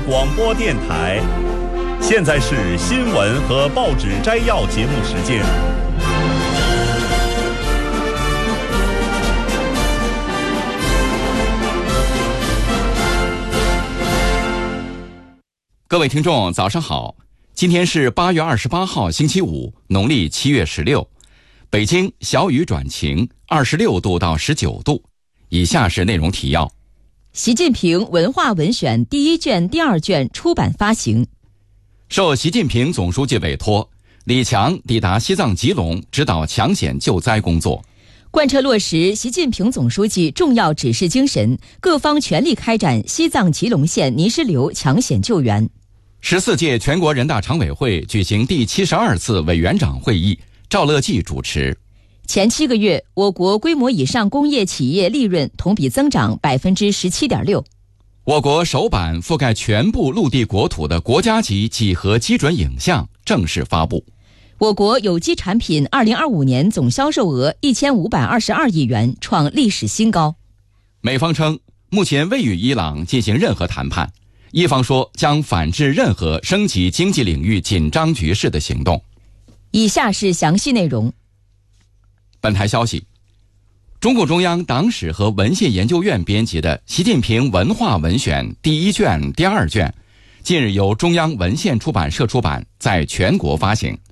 广播电台。现在是新闻和报纸摘要节目时间。 各位听众早上好，今天是8月28号星期五，农历7月16，北京小雨转晴，26度到19度。以下是内容提要。 习近平文化文选第一卷、第二卷出版发行。 受习近平总书记委托，李强抵达西藏吉隆，指导抢险救灾工作。 贯彻落实习近平总书记重要指示精神，各方全力开展西藏吉隆县泥石流抢险救援。 14届全国人大常委会举行第72次委员长会议，赵乐际主持。 前7个月，我国规模以上工业企业利润同比增长17.6%。 我国首版覆盖全部陆地国土的国家级几何基准影像正式发布。 我国有机产品2025年总销售额1522亿元，创历史新高。 美方称，目前未与伊朗进行任何谈判，伊方说将反制任何升级经济领域紧张局势的行动。 以下是详细内容。 本台消息，中共中央党史和文献研究院编辑的《习近平文化文选》第一卷、第二卷，近日由中央文献出版社出版，在全国发行。